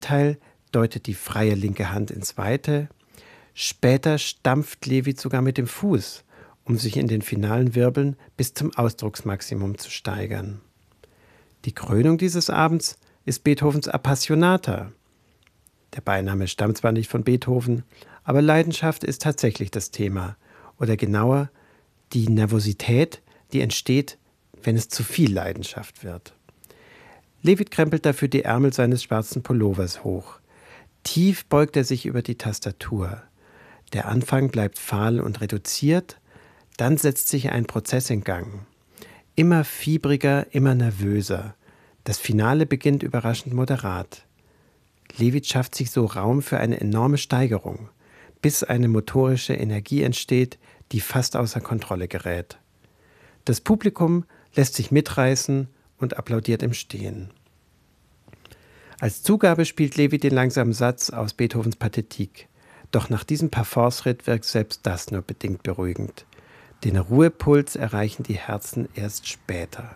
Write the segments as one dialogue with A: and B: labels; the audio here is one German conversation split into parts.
A: Teil deutet die freie linke Hand ins Weite. Später stampft Levit sogar mit dem Fuß, um sich in den finalen Wirbeln bis zum Ausdrucksmaximum zu steigern. Die Krönung dieses Abends ist Beethovens Appassionata. Der Beiname stammt zwar nicht von Beethoven, aber Leidenschaft ist tatsächlich das Thema. Oder genauer, die Nervosität, die entsteht, wenn es zu viel Leidenschaft wird. Levit krempelt dafür die Ärmel seines schwarzen Pullovers hoch. Tief beugt er sich über die Tastatur. Der Anfang bleibt fahl und reduziert, dann setzt sich ein Prozess in Gang. Immer fiebriger, immer nervöser. Das Finale beginnt überraschend moderat. Levit schafft sich so Raum für eine enorme Steigerung, bis eine motorische Energie entsteht, die fast außer Kontrolle gerät. Das Publikum lässt sich mitreißen und applaudiert im Stehen. Als Zugabe spielt Levit den langsamen Satz aus Beethovens Pathetik. Doch nach diesem Parforce-Ritt wirkt selbst das nur bedingt beruhigend. Den Ruhepuls erreichen die Herzen erst später.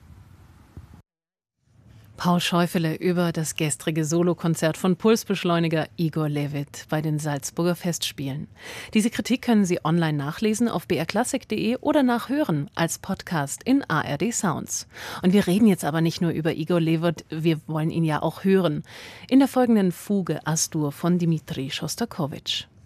B: Paul Scheufele über das gestrige Solokonzert von Pulsbeschleuniger Igor Levit bei den Salzburger Festspielen. Diese Kritik können Sie online nachlesen auf brklassik.de oder nachhören als Podcast in ARD Sounds. Und wir reden jetzt aber nicht nur über Igor Levit, wir wollen ihn ja auch hören. In der folgenden Fuge As-Dur von Dmitri Schostakowitsch.